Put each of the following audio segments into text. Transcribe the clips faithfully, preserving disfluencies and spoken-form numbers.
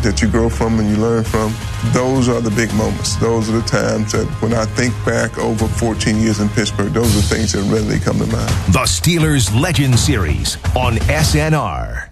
that you grow from and you learn from. Those are the big moments. Those are the times that when I think back over fourteen years in Pittsburgh, those are things that readily come to mind. The Steelers Legend Series on S N R.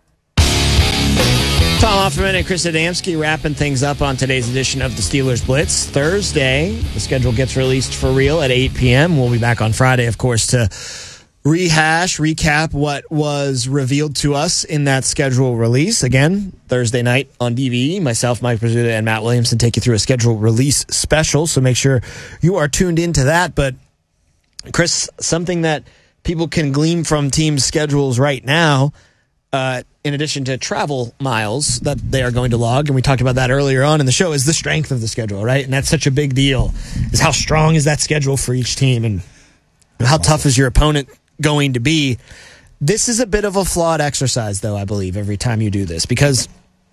Tom Offerman and Chris Adamski wrapping things up on today's edition of the Steelers Blitz. Thursday, the schedule gets released for real at eight p.m. We'll be back on Friday, of course, to rehash, recap what was revealed to us in that schedule release. Again, Thursday night on D V E, myself, Mike Pizzuta, and Matt Williamson take you through a schedule release special, so make sure you are tuned into that. But, Chris, something that people can glean from teams' schedules right now, uh, in addition to travel miles that they are going to log, and we talked about that earlier on in the show, is the strength of the schedule, right? And that's such a big deal, is how strong is that schedule for each team, and how tough is your opponent going to be. This is a bit of a flawed exercise, though, I believe, every time you do this, because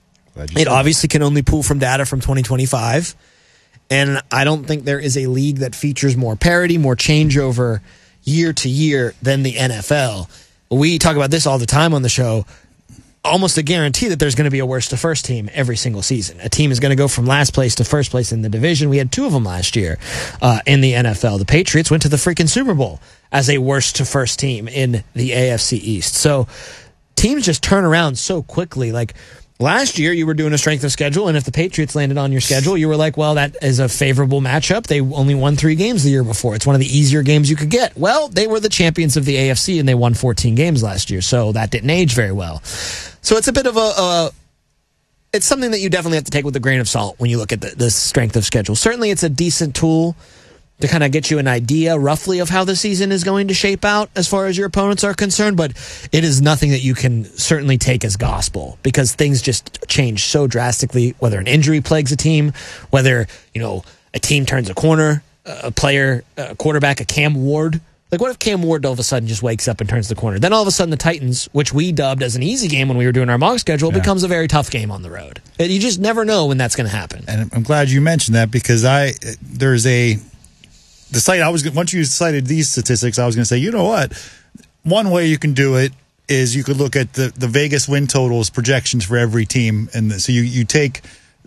it obviously can only pull from data from twenty twenty-five, and I don't think there is a league that features more parity, more changeover year to year than the N F L. We talk about this all the time on the show. Almost a guarantee that there's going to be a worst to first team every single season. A team is going to go from last place to first place in the division. We had two of them last year uh, in the N F L. The Patriots went to the freaking Super Bowl as a worst to first team in the A F C East. So teams just turn around so quickly. Like last year, you were doing a strength of schedule, and if the Patriots landed on your schedule, you were like, well, that is a favorable matchup. They only won three games the year before. It's one of the easier games you could get. Well, they were the champions of the A F C, and they won fourteen games last year, so that didn't age very well. So it's a bit of a, uh, it's something that you definitely have to take with a grain of salt when you look at the, the strength of schedule. Certainly it's a decent tool to kind of get you an idea roughly of how the season is going to shape out as far as your opponents are concerned, but it is nothing that you can certainly take as gospel, because things just change so drastically, whether an injury plagues a team, whether, you know, a team turns a corner, a player, a quarterback, a Cam Ward. Like, what if Cam Ward all of a sudden just wakes up and turns the corner? Then all of a sudden the Titans, which we dubbed as an easy game when we were doing our mock schedule, yeah. becomes a very tough game on the road. And you just never know when that's going to happen. And I'm glad you mentioned that, because I there's a the site I was once you cited these statistics, I was going to say, you know what? One way you can do it is you could look at the, the Vegas win totals projections for every team, and so you you take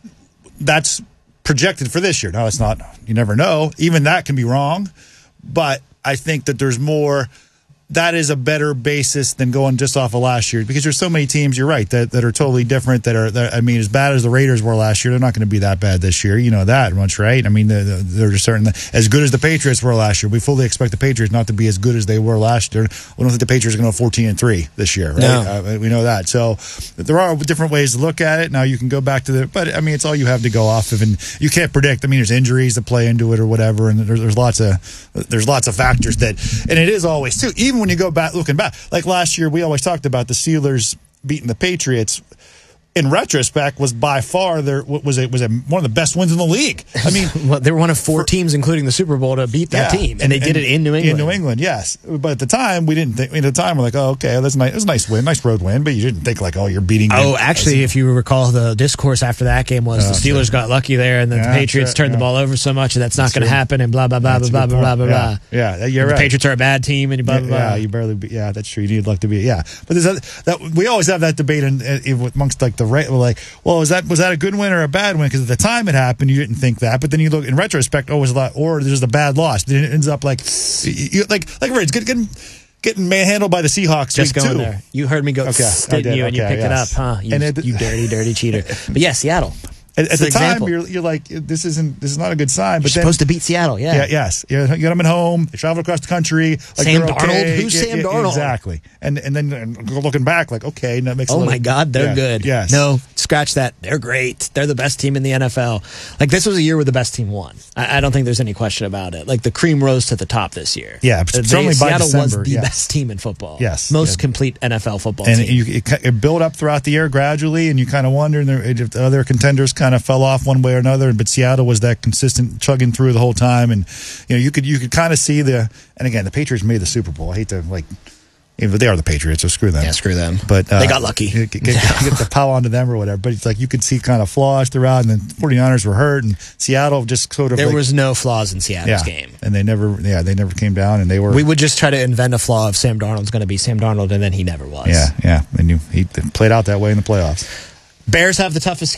that's projected for this year. Now it's not. You never know. Even that can be wrong, but I think that there's more. That is a better basis than going just off of last year, because there's so many teams, you're right, that, that are totally different, that are, that, I mean, as bad as the Raiders were last year, they're not going to be that bad this year. You know that much, right? I mean, they're, they're just certain, as good as the Patriots were last year. We fully expect the Patriots not to be as good as they were last year. We don't think the Patriots are going to go fourteen and three this year, right? No. Uh, we know that. So there are different ways to look at it. Now you can go back to the, but I mean, it's all you have to go off of, and you can't predict. I mean, there's injuries that play into it or whatever, and there's, there's lots of, there's lots of factors that, and it is always too, even when you go back, looking back, like last year, we always talked about the Steelers beating the Patriots. In retrospect, was by far their was it was a, one of the best wins in the league. I mean, well, they were one of four for, teams, including the Super Bowl, to beat that yeah, team, and, and they did and, it in New England. In New England, yes. But at the time, we didn't think. At the time, we're like, oh, okay, that's nice. It was a nice win, nice road win. But you didn't think like, oh, you're beating. Oh, actually, if you recall, the discourse after that game was uh, the Steelers sure. got lucky there, and then yeah, the Patriots sure, turned yeah. the ball over so much, and that's, that's not going to happen, and blah blah blah that's blah blah blah blah blah. Yeah, yeah you're and right. The Patriots are a bad team, and blah blah yeah, blah. Yeah, you barely. Be, yeah, that's true. You need luck to be. Yeah, but there's that, that we always have that debate in, in, amongst like the right. Like, well, was that was that a good win or a bad win? Because at the time it happened, you didn't think that, but then you look in retrospect, oh, it was a lot, or there's a bad loss. Then it ends up like, you, like, like Reds getting getting manhandled by the Seahawks. Just going too. there. You heard me go, okay, didn't you? And okay, you picked yes. it up, huh? You, and it, you dirty, dirty cheater. But yeah, Seattle. At, at the time, you're, you're like, this isn't this is not a good sign. But you're then, supposed to beat Seattle, yeah. yeah yes. You get them at home. They travel across the country. Like Sam okay. Darnold? Who's yeah, Sam yeah, Darnold? Exactly. And and then and looking back, like, okay, and that makes. Oh a little, my God, they're yeah, good. Yes. No, scratch that. They're great. They're the best team in the N F L. Like, this was a year where the best team won. I, I don't think there's any question about it. Like, the cream rose to the top this year. Yeah, they, certainly by Seattle December, was the yes. best team in football. Yes, most yeah. complete N F L football and team. And you, it, it built up throughout the year gradually, and you kind of wonder if the other contenders kind of fell off one way or another. But Seattle was that consistent, chugging through the whole time, and you know you could you could kind of see the. And again, the Patriots made the Super Bowl. I hate to like. But they are the Patriots, so screw them. Yeah, screw them. But uh, they got lucky. Get, get, get the pile onto them or whatever. But it's like you could see kind of flaws throughout, and then 49ers were hurt, and Seattle just sort of. There like, was no flaws in Seattle's yeah, game, and they never, yeah, they never came down, and they were. We would just try to invent a flaw of Sam Darnold's going to be Sam Darnold, and then he never was. Yeah, yeah, and you, he played out that way in the playoffs. Bears have the toughest